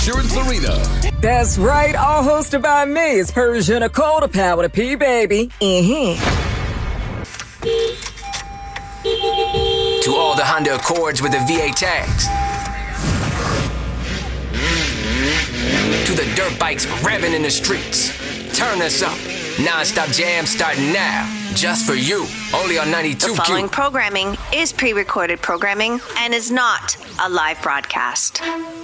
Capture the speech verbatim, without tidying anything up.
Asher and Serena. That's right, all hosted by me. It's Persia Nicole, the power to P, baby. Mm-hmm. To all the Honda Accords with the V eight tags. To the dirt bikes revving in the streets. Turn us up. Non-stop jam starting now. Just for you. Only on ninety-two Q. The following programming is pre-recorded programming and is not a live broadcast.